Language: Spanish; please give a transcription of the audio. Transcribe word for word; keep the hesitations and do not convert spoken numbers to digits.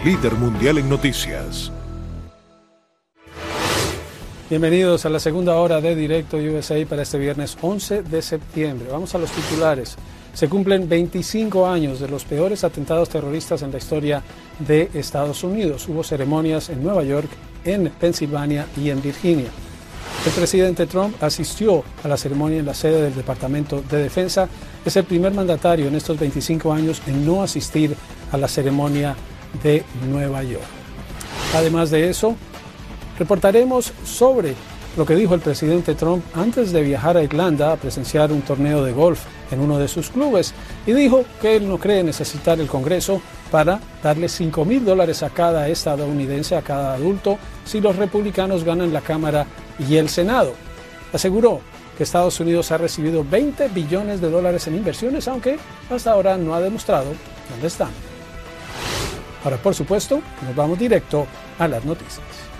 líder mundial en noticias. Bienvenidos a la segunda hora de Directo U S A para este viernes once de septiembre. Vamos a los titulares. Se cumplen veinticinco años de los peores atentados terroristas en la historia de Estados Unidos. Hubo ceremonias en Nueva York, en Pensilvania y en Virginia. El presidente Trump asistió a la ceremonia en la sede del Departamento de Defensa. Es el primer mandatario en estos veinticinco años en no asistir a la ceremonia de Nueva York. Además de eso, reportaremos sobre lo que dijo el presidente Trump antes de viajar a Irlanda a presenciar un torneo de golf en uno de sus clubes, y dijo que él no cree necesitar el Congreso para darle cinco mil dólares a cada estadounidense, a cada adulto, si los republicanos ganan la Cámara y el Senado. Aseguró que Estados Unidos ha recibido veinte billones de dólares en inversiones, aunque hasta ahora no ha demostrado dónde están. Ahora, por supuesto, nos vamos directo a las noticias.